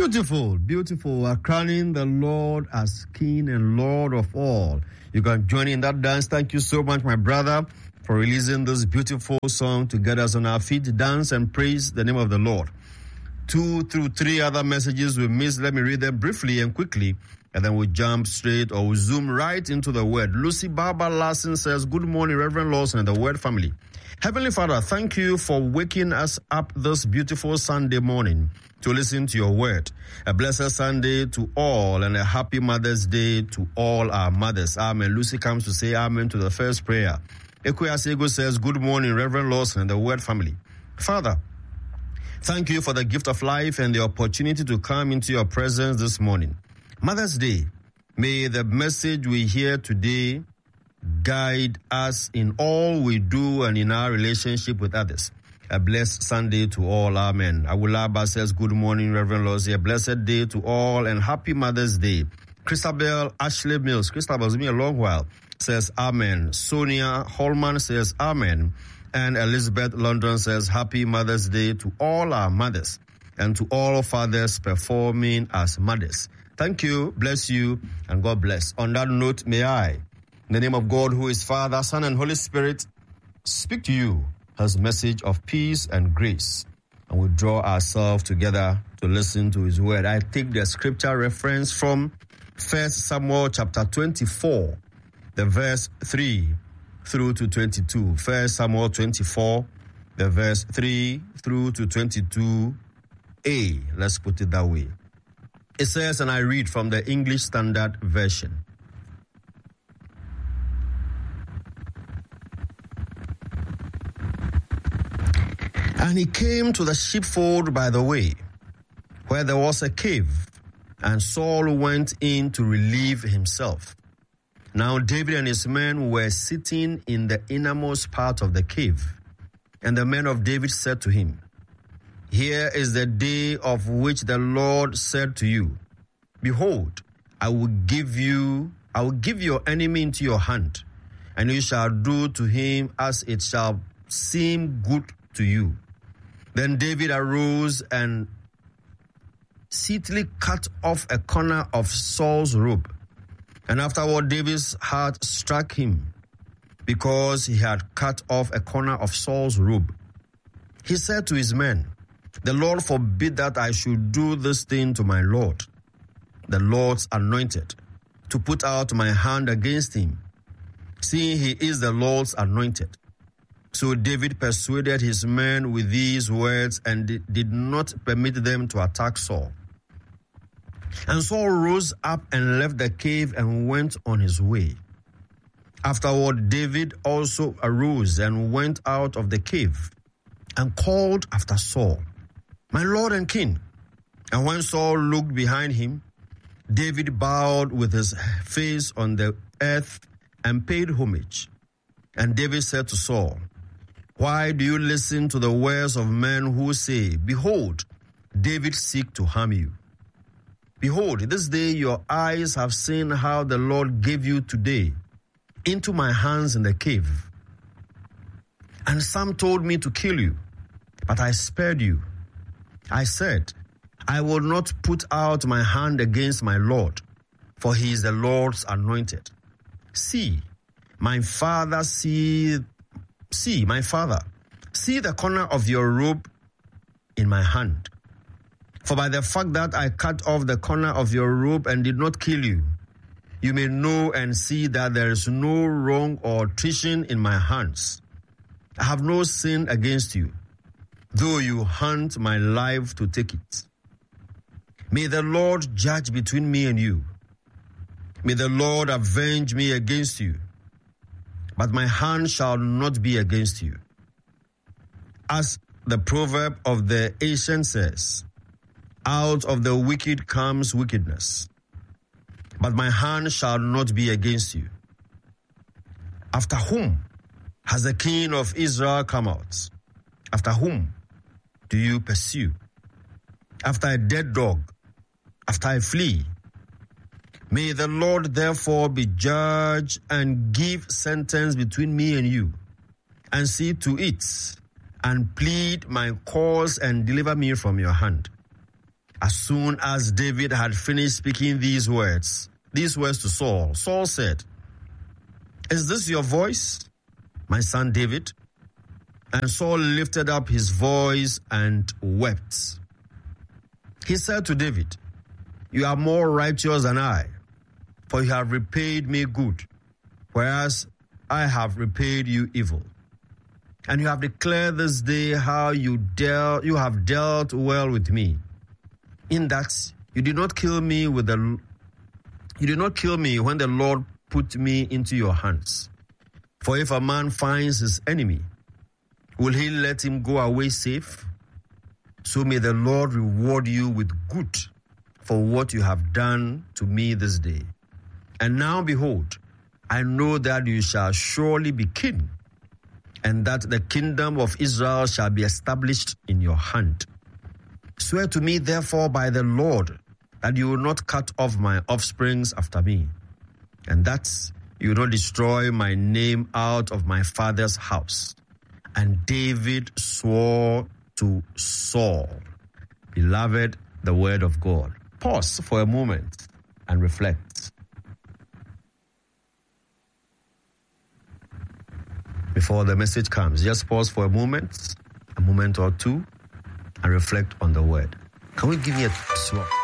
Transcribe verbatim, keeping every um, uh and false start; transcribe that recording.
Beautiful, beautiful. We're crowning the Lord as King and Lord of all. You can join in that dance. Thank you so much, my brother, for releasing this beautiful song to get us on our feet. Dance and praise the name of the Lord. Two through three other messages we missed. Let me read them briefly and quickly, and then we'll jump straight or we'll zoom right into the word. Lucy Barbara Larson says, good morning, Reverend Lawson and the Word family. Heavenly Father, thank you for waking us up this beautiful Sunday morning to listen to your word. A blessed Sunday to all and a happy Mother's Day to all our mothers. Amen. Lucy comes to say amen to the first prayer. Ekwasego says, good morning, Reverend Lawson and the Word family. Father, thank you for the gift of life and the opportunity to come into your presence this morning. Mother's Day, may the message we hear today guide us in all we do and in our relationship with others. A blessed Sunday to all. Amen. Awulaba says, good morning, Reverend Lawson. A blessed day to all and happy Mother's Day. Christabel Ashley Mills. Christabel, it's been a long while. Says, amen. Sonia Holman says, amen. And Elizabeth London says, happy Mother's Day to all our mothers and to all fathers performing as mothers. Thank you, bless you, and God bless. On that note, may I, in the name of God, who is Father, Son, and Holy Spirit, speak to you his message of peace and grace. And we draw ourselves together to listen to his word. I take the scripture reference from First Samuel chapter twenty-four, the verse three through to twenty-two. First Samuel twenty-four, the verse three through to twenty-two a. Let's put it that way. It says, and I read from the English Standard Version. And he came to the sheepfold by the way, where there was a cave, and Saul went in to relieve himself. Now David and his men were sitting in the innermost part of the cave. And the men of David said to him, here is the day of which the Lord said to you, behold, I will give you, I will give your enemy into your hand, and you shall do to him as it shall seem good to you. Then David arose and seetily cut off a corner of Saul's robe. And afterward David's heart struck him, because he had cut off a corner of Saul's robe. He said to his men, the Lord forbid that I should do this thing to my Lord, the Lord's anointed, to put out my hand against him, seeing he is the Lord's anointed. So David persuaded his men with these words and did not permit them to attack Saul. And Saul rose up and left the cave and went on his way. Afterward, David also arose and went out of the cave and called after Saul, my Lord and King. And when Saul looked behind him, David bowed with his face on the earth and paid homage. And David said to Saul, why do you listen to the words of men who say, behold, David seeks to harm you? Behold, this day your eyes have seen how the Lord gave you today into my hands in the cave. And some told me to kill you, but I spared you. I said, I will not put out my hand against my Lord, for he is the Lord's anointed. See, my father, see, see, my father, see the corner of your robe in my hand. For by the fact that I cut off the corner of your robe and did not kill you, you may know and see that there is no wrong or treason in my hands. I have no sin against you, though you hunt my life to take it. May the Lord judge between me and you. May the Lord avenge me against you, but my hand shall not be against you. As the proverb of the ancient says, out of the wicked comes wickedness, but my hand shall not be against you. After whom has the king of Israel come out? After whom do you pursue? After a dead dog, after I flee. May the Lord therefore be judge and give sentence between me and you, and see to it, and plead my cause and deliver me from your hand. As soon as David had finished speaking these words, these words to Saul, Saul said, "Is this your voice, my son David?" And Saul lifted up his voice and wept. He said to David, "You are more righteous than I, for you have repaid me good, whereas I have repaid you evil. And you have declared this day how you dealt, you have dealt well with me, in that you did not kill me with the, you did not kill me when the Lord put me into your hands. For if a man finds his enemy, will he let him go away safe? So may the Lord reward you with good for what you have done to me this day. And now behold, I know that you shall surely be king, and that the kingdom of Israel shall be established in your hand. Swear to me, therefore, by the Lord, that you will not cut off my offsprings after me, and that you will not destroy my name out of my father's house." And David swore to Saul. Beloved, the word of God. Pause for a moment and reflect. Before the message comes, just pause for a moment, a moment or two, and reflect on the word. Can we give you a swap?